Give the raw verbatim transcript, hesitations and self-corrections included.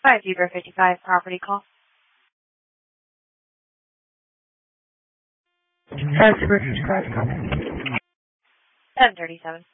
five Zebra fifty-five, property call. five Zebra fifty-five. ten thirty-seven.